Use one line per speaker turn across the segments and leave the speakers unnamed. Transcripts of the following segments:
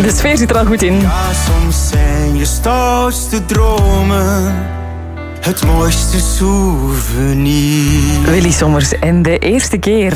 De sfeer zit er al goed in.
Ja, soms zijn je stoutste dromen het mooiste souvenir.
Willy Sommers en de eerste keer.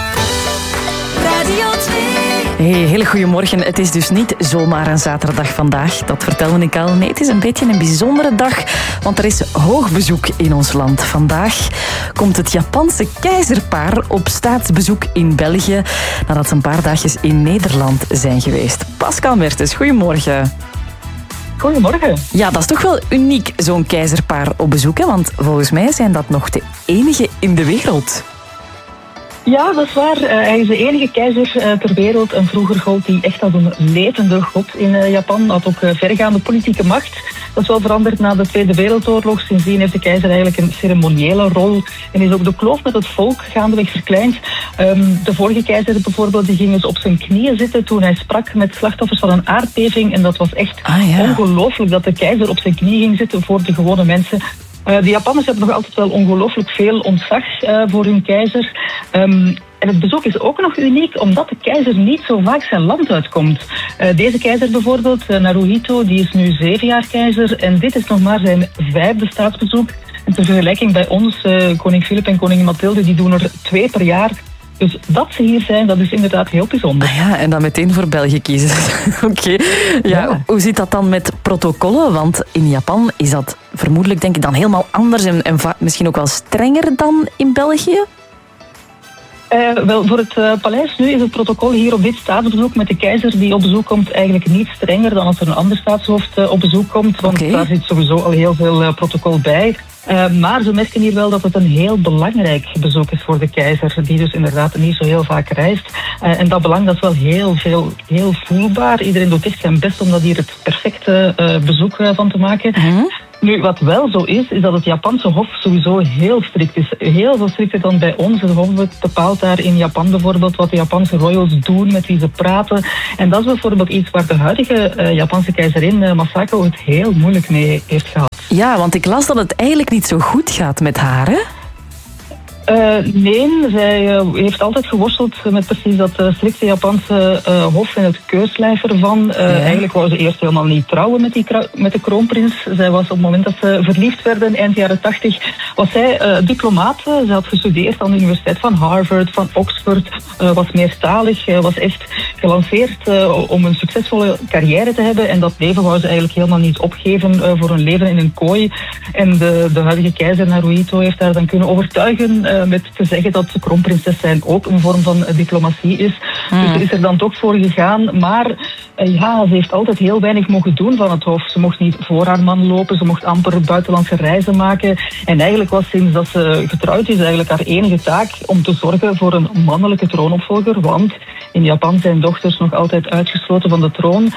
Radio 2.
Hey, hele goedemorgen. Het is dus niet zomaar een zaterdag vandaag. Dat vertelde ik al. Nee, het is een beetje een bijzondere dag, want er is hoog bezoek in ons land. Vandaag komt het Japanse keizerpaar op staatsbezoek in België, nadat ze een paar dagjes in Nederland zijn geweest. Pascal Mertens, goedemorgen.
Goedemorgen.
Ja, dat is toch wel uniek, zo'n keizerpaar op bezoek, hè? Want volgens mij zijn dat nog de enige in de wereld.
Ja, dat is waar. Hij is de enige keizer ter wereld en vroeger gold hij echt als een levende god in Japan. Had ook vergaande politieke macht. Dat is wel veranderd na de Tweede Wereldoorlog. Sindsdien heeft de keizer eigenlijk een ceremoniële rol en is ook de kloof met het volk gaandeweg verkleind. De vorige keizer bijvoorbeeld, die ging eens op zijn knieën zitten toen hij sprak met slachtoffers van een aardbeving. En dat was echt ongelooflijk dat de keizer op zijn knie ging zitten voor de gewone mensen. De Japanners hebben nog altijd wel ongelooflijk veel ontzag voor hun keizer. En het bezoek is ook nog uniek omdat de keizer niet zo vaak zijn land uitkomt. Deze keizer bijvoorbeeld, Naruhito, die is nu 7 jaar keizer en dit is nog maar zijn 5e staatsbezoek. En ter vergelijking bij ons, koning Filip en koningin Mathilde, die doen er 2 per jaar. Dus dat ze hier zijn, dat is inderdaad heel bijzonder.
Ah ja, en dan meteen voor België kiezen. Oké. Ja, hoe zit dat dan met protocollen? Want in Japan is dat vermoedelijk, denk ik, dan helemaal anders en misschien ook wel strenger dan in België?
Wel, voor het paleis nu is het protocol hier op dit staatsbezoek met de keizer die op bezoek komt eigenlijk niet strenger dan als er een ander staatshoofd op bezoek komt. Want daar zit sowieso al heel veel protocol bij. Maar ze merken hier wel dat het een heel belangrijk bezoek is voor de keizer, die dus inderdaad niet zo heel vaak reist. En dat belang dat is wel heel voelbaar. Iedereen doet echt zijn best om dat hier het perfecte bezoek van te maken. Nu, wat wel zo is dat het Japanse hof sowieso heel strikt is. Heel veel strikter dan bij ons. Het hof bepaalt daar in Japan bijvoorbeeld wat de Japanse royals doen, met wie ze praten. En dat is bijvoorbeeld iets waar de huidige Japanse keizerin Masako het heel moeilijk mee heeft gehad.
Ja, want ik las dat het eigenlijk niet zo goed gaat met haar, hè?
Nee, zij heeft altijd geworsteld met precies dat strikte Japanse hof en het keurslijf ervan. Eigenlijk wou ze eerst helemaal niet trouwen met de kroonprins. Zij was op het moment dat ze verliefd werden, eind jaren 80, was zij diplomaat. Ze had gestudeerd aan de Universiteit van Harvard, van Oxford, was meertalig, was echt gelanceerd om een succesvolle carrière te hebben. En dat leven wou ze eigenlijk helemaal niet opgeven voor een leven in een kooi. En de huidige keizer Naruhito heeft haar dan kunnen overtuigen met te zeggen dat de kroonprinses zijn ook een vorm van diplomatie is. Dus ze is er dan toch voor gegaan. Maar ze heeft altijd heel weinig mogen doen van het hof. Ze mocht niet voor haar man lopen, ze mocht amper buitenlandse reizen maken. En eigenlijk was sinds dat ze getrouwd is eigenlijk haar enige taak om te zorgen voor een mannelijke troonopvolger. Want in Japan zijn dochters nog altijd uitgesloten van de troon.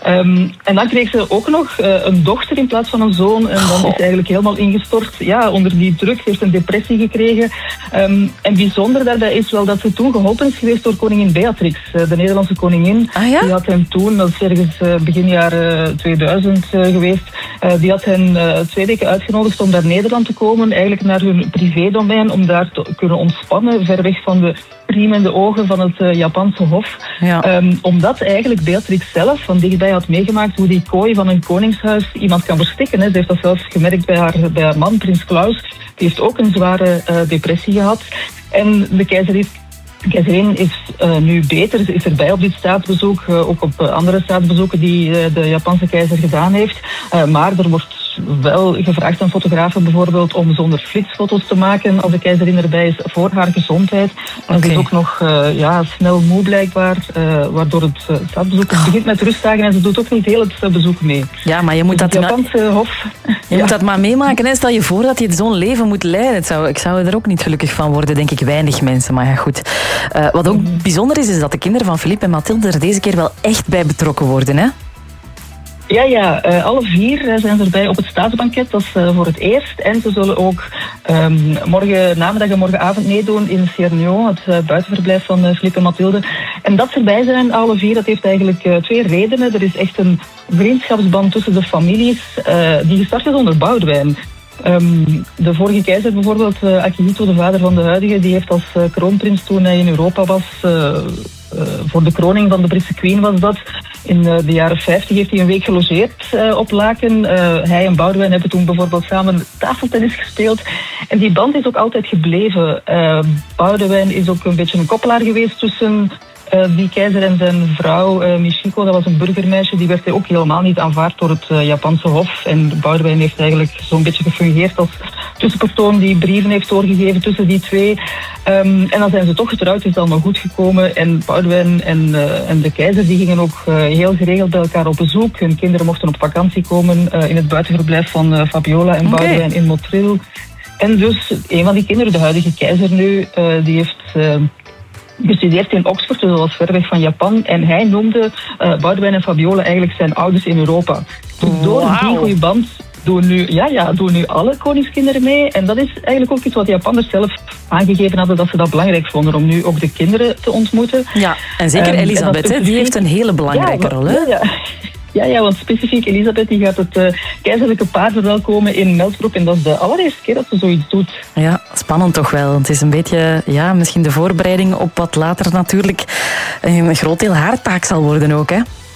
En dan kreeg ze ook nog een dochter in plaats van een zoon. En dan is ze eigenlijk helemaal ingestort. Ja, onder die druk. Ze heeft een depressie gekregen. En bijzonder daarbij is wel dat ze toen geholpen is geweest door koningin Beatrix, de Nederlandse koningin. Die had hem toen, dat is ergens begin jaren 2000 geweest, die had hen 2 weken uitgenodigd om naar Nederland te komen, eigenlijk naar hun privédomein, om daar te kunnen ontspannen, ver weg van de priemende ogen van het Japanse hof. Omdat eigenlijk Beatrix zelf van dichtbij had meegemaakt hoe die kooi van een koningshuis iemand kan verstikken. Ze heeft dat zelfs gemerkt bij haar man, prins Klaus. Die heeft ook een zware depressie gehad. En de keizerin is nu beter. Ze is erbij op dit staatsbezoek, ook op andere staatsbezoeken die de Japanse keizer gedaan heeft. Maar er wordt wel gevraagd aan fotografen bijvoorbeeld om zonder flitsfoto's te maken als de keizerin erbij is voor haar gezondheid. En ze is ook nog snel moe blijkbaar, waardoor het staatsbezoek begint met rustdagen en ze doet ook niet heel het bezoek mee.
Ja, maar je moet
dus
dat
het Japanse hof...
Je moet dat maar meemaken. Hè. Stel je voor dat je zo'n leven moet leiden. Ik zou er ook niet gelukkig van worden, denk ik, weinig mensen. Maar ja, goed. Wat ook bijzonder is dat de kinderen van Filip en Mathilde er deze keer wel echt bij betrokken worden, hè?
Ja, alle 4 zijn erbij op het staatsbanket. Dat is voor het eerst. En ze zullen ook morgen namiddag en morgenavond meedoen in Cernion, het buitenverblijf van Filip en Mathilde. En dat ze erbij zijn, alle 4, dat heeft eigenlijk 2 redenen. Er is echt een vriendschapsband tussen de families die gestart is onder Boudewijn. De vorige keizer bijvoorbeeld, Akihito, de vader van de huidige, die heeft als kroonprins toen hij in Europa was... voor de kroning van de Britse queen was dat. In de jaren 50 heeft hij een week gelogeerd op Laken. Hij en Boudewijn hebben toen bijvoorbeeld samen tafeltennis gespeeld. En die band is ook altijd gebleven. Boudewijn is ook een beetje een koppelaar geweest tussen die keizer en zijn vrouw Michiko. Dat was een burgermeisje. Die werd ook helemaal niet aanvaard door het Japanse hof. En Boudewijn heeft eigenlijk zo'n beetje gefungeerd als tussenpersoon die brieven heeft doorgegeven tussen die twee. En dan zijn ze toch getrouwd, is het allemaal goed gekomen. En Boudewijn en de keizer die gingen ook heel geregeld bij elkaar op bezoek. Hun kinderen mochten op vakantie komen in het buitenverblijf van Fabiola en Boudewijn in Motril. En dus een van die kinderen, de huidige keizer nu, die heeft gestudeerd in Oxford, dus dat was ver weg van Japan. En hij noemde Boudewijn en Fabiola eigenlijk zijn ouders in Europa. Dus door die goede band doen nu alle koningskinderen mee. En dat is eigenlijk ook iets wat de Japanners zelf aangegeven hadden, dat ze dat belangrijk vonden om nu ook de kinderen te ontmoeten.
Ja, en zeker Elisabeth, die heeft een hele belangrijke rol. Hè?
Ja, want specifiek Elisabeth die gaat het keizerlijke paar verwelkomen in Melkbroek. En dat is de allereerste keer dat ze zoiets doet.
Ja, spannend toch wel. Het is een beetje, misschien de voorbereiding op wat later natuurlijk een groot deel haar taak zal worden ook, hè?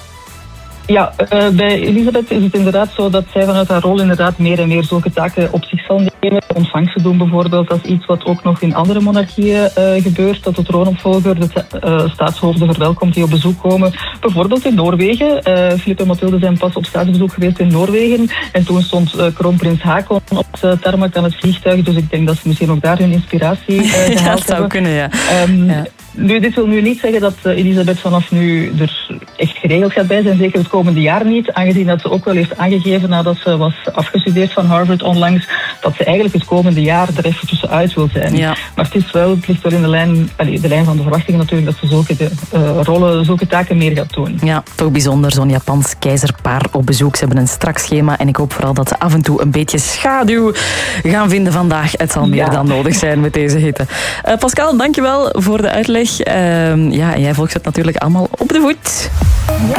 Ja, bij Elisabeth is het inderdaad zo dat zij vanuit haar rol inderdaad meer en meer zulke taken op zich zal nemen. Ontvangsten doen bijvoorbeeld, dat is iets wat ook nog in andere monarchieën gebeurt. Dat de troonopvolger de staatshoofden verwelkomt die op bezoek komen. Bijvoorbeeld in Noorwegen. Filip en Mathilde zijn pas op staatsbezoek geweest in Noorwegen. En toen stond kroonprins Haakon op de tarmac aan het vliegtuig. Dus ik denk dat ze misschien ook daar hun inspiratie gehaald hebben.
Dat zou kunnen, ja.
Nu, dit wil nu niet zeggen dat Elisabeth vanaf nu er echt geregeld gaat bij zijn. Zeker het komende jaar niet. Aangezien dat ze ook wel heeft aangegeven nadat ze was afgestudeerd van Harvard onlangs, dat ze eigenlijk het komende jaar er even tussenuit wil zijn. Ja. Maar het ligt wel in de lijn van de verwachtingen natuurlijk dat ze zulke taken meer gaat doen.
Ja, toch bijzonder. Zo'n Japans keizerpaar op bezoek. Ze hebben een strak schema en ik hoop vooral dat ze af en toe een beetje schaduw gaan vinden vandaag. Het zal meer dan nodig zijn met deze hitte. Pascal, dankjewel voor de uitleg. Jij volgt het natuurlijk allemaal op de voet.